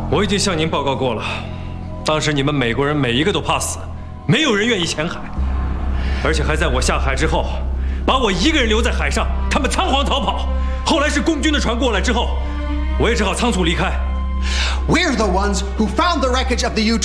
我已经向您报告过了，当时你们美国人每一个都怕死，没有人愿意潜海，而且还在我下海之后，把我一个人留在海上，他们仓皇逃跑。后来是共军的船过来之后，我也只好仓促离开。 We're the ones who found the wreckage of the U-2